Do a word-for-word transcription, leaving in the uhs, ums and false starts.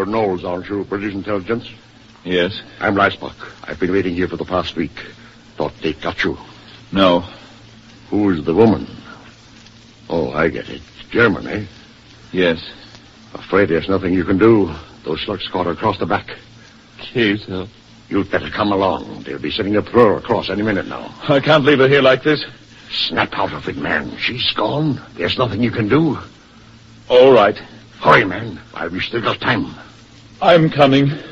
You're Knowles, aren't you? British intelligence? Yes. I'm Leisbach. I've been waiting here for the past week. Thought they'd got you. No. Who's the woman? Oh, I get it. German, eh? Yes. Afraid there's nothing you can do. Those slugs caught her across the back. Kiesel. You'd better come along. They'll be sending a patrol across any minute now. I can't leave her here like this. Snap out of it, man. She's gone. There's nothing you can do. All right. Hurry, man. While we've still got time. I'm coming.